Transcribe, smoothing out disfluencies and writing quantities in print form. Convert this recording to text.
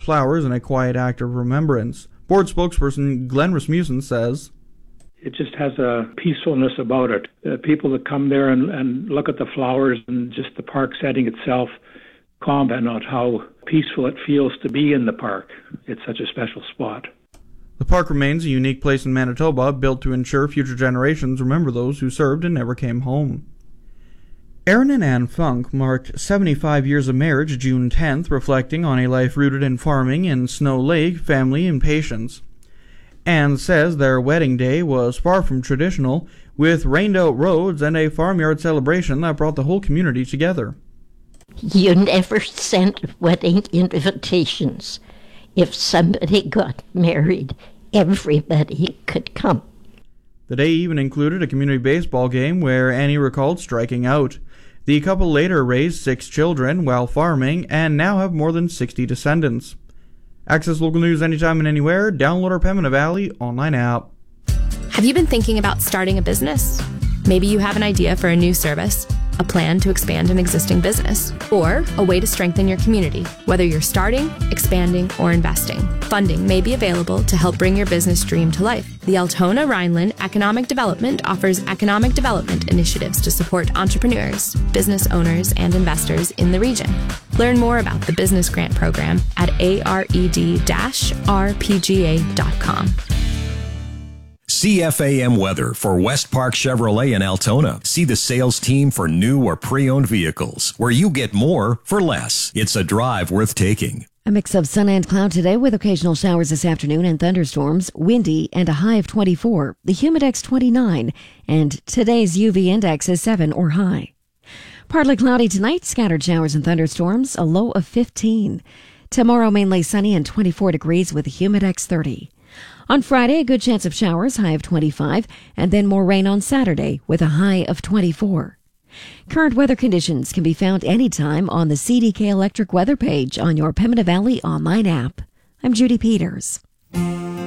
flowers in a quiet act of remembrance. Board spokesperson Glenn Rasmussen says, "It just has a peacefulness about it. People that come there and look at the flowers and just the park setting itself comment on how peaceful it feels to be in the park. It's such a special spot." The park remains a unique place in Manitoba, built to ensure future generations remember those who served and never came home. Aaron and Anne Funk marked 75 years of marriage June 10th, reflecting on a life rooted in farming in Snow Lake, family, and patience. Anne says their wedding day was far from traditional, with rained-out roads and a farmyard celebration that brought the whole community together. You never sent wedding invitations. If somebody got married, everybody could come. The day even included a community baseball game where Annie recalled striking out. The couple later raised 6 children while farming and now have more than 60 descendants. Access local news anytime and anywhere. Download our Pembina Valley online app. Have you been thinking about starting a business? Maybe you have an idea for a new service, a plan to expand an existing business, or a way to strengthen your community. Whether you're starting, expanding, or investing, funding may be available to help bring your business dream to life. The Altona Rhineland Economic Development offers economic development initiatives to support entrepreneurs, business owners, and investors in the region. Learn more about the business grant program at ared-rpga.com. CFAM weather for West Park Chevrolet in Altona. See the sales team for new or pre-owned vehicles, where you get more for less. It's a drive worth taking. A mix of sun and cloud today with occasional showers this afternoon and thunderstorms, windy and a high of 24, the humidex 29, and today's UV index is 7 or high. Partly cloudy tonight, scattered showers and thunderstorms, a low of 15. Tomorrow mainly sunny and 24 degrees with a humidex 30. On Friday, a good chance of showers, high of 25, and then more rain on Saturday with a high of 24. Current weather conditions can be found anytime on the CDK Electric weather page on your Pembina Valley online app. I'm Judy Peters.